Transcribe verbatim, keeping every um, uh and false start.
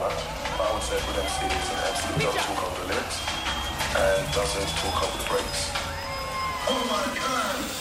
much. But I would say a good M C is an M C who doesn't talk over the lyrics and doesn't talk over the breaks. Oh my God!